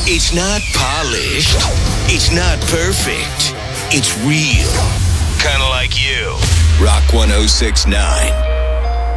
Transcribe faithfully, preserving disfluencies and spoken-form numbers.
It's not polished. It's not perfect. It's real. Kind of like you. Rock one oh six point nine.